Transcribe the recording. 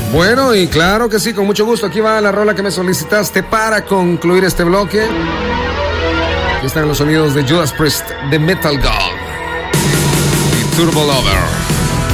Bueno, y claro que sí, con mucho gusto. Aquí va la rola que me solicitaste para concluir este bloque. Aquí están los sonidos de Judas Priest, de Metal God y Turbo Lover.